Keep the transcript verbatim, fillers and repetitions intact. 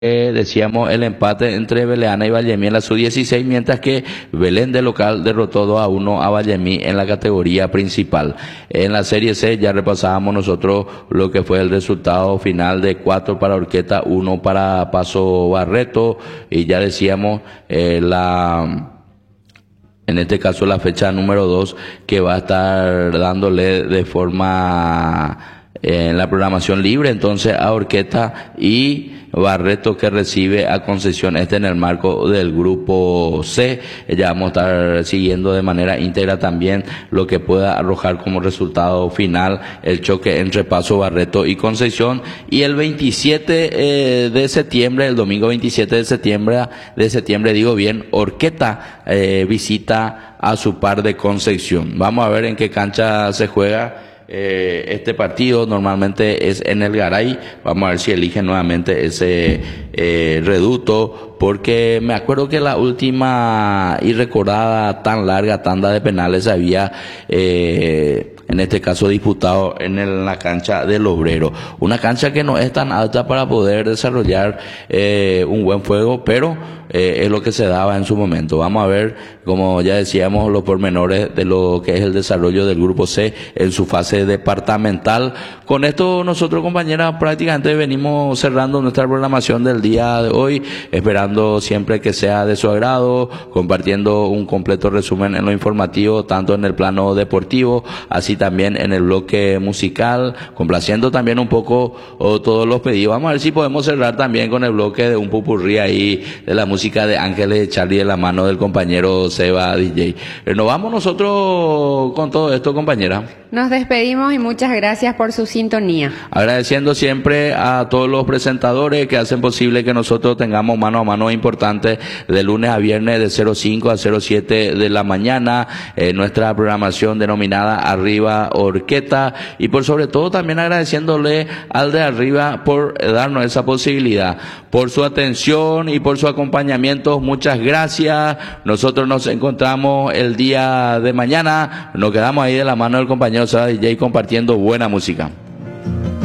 Eh, decíamos el empate entre Beleana y Vallemí en la sub dieciséis, mientras que Belén de local derrotó dos a uno a Vallemí en la categoría principal. En la Serie C ya repasábamos nosotros lo que fue el resultado final de cuatro para Orqueta, uno para Paso Barreto, y ya decíamos eh, la... en este caso la fecha número dos que va a estar dándole de forma en la programación libre entonces a Orqueta y Barreto, que recibe a Concepción, este en el marco del grupo C. Ya vamos a estar siguiendo de manera íntegra también lo que pueda arrojar como resultado final el choque entre Paso Barreto y Concepción. Y el veintisiete eh, de septiembre, el domingo veintisiete de septiembre, de septiembre digo bien, Orqueta eh, visita a su par de Concepción. Vamos a ver en qué cancha se juega. Eh, este partido normalmente es en el Garay. Vamos a ver si eligen nuevamente ese eh, reducto, porque me acuerdo que la última y recordada tan larga tanda de penales había eh, en este caso disputado en, el, en la cancha del Obrero, una cancha que no es tan alta para poder desarrollar eh, un buen juego, pero eh, es lo que se daba en su momento. Vamos a ver, como ya decíamos, los pormenores de lo que es el desarrollo del grupo C en su fase departamental. Con esto nosotros, compañeras, prácticamente venimos cerrando nuestra programación del día de hoy, esperando siempre que sea de su agrado, compartiendo un completo resumen en lo informativo, tanto en el plano deportivo, así también en el bloque musical, complaciendo también un poco oh, todos los pedidos. Vamos a ver si podemos cerrar también con el bloque de un pupurrí ahí de la música de Ángeles de Charlie, de la mano del compañero Seba D J. Nos vamos nosotros con todo esto, compañera. Nos despedimos y muchas gracias por su sintonía. Agradeciendo siempre a todos los presentadores que hacen posible que nosotros tengamos mano a mano importantes de lunes a viernes de cero cinco a cero siete de la mañana, eh, nuestra programación denominada Arriba Orqueta, y por sobre todo también agradeciéndole al de arriba por darnos esa posibilidad, por su atención y por su acompañamiento. Muchas gracias. Nosotros nos encontramos el día de mañana, nos quedamos ahí de la mano del compañero Sara D J compartiendo buena música.